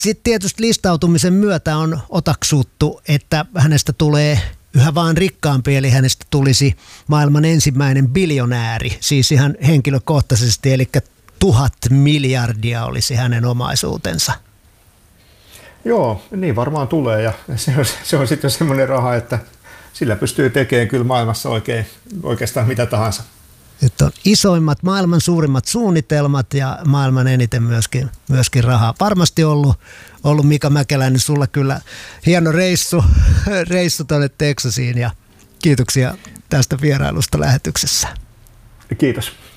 Sitten tietysti listautumisen myötä on otaksuttu, että hänestä tulee yhä vaan rikkaampi, eli hänestä tulisi maailman ensimmäinen biljonääri, siis ihan henkilökohtaisesti, eli 1000 miljardia olisi hänen omaisuutensa. Joo, niin varmaan tulee, ja se on sitten semmoinen raha, että sillä pystyy tekemään kyllä maailmassa oikeastaan mitä tahansa. Nyt on isoimmat, maailman suurimmat suunnitelmat ja maailman eniten myöskin rahaa. Varmasti ollut Mika Mäkeläinen sulla kyllä hieno reissu tuonne Texasiin ja kiitoksia tästä vierailusta lähetyksessä. Kiitos.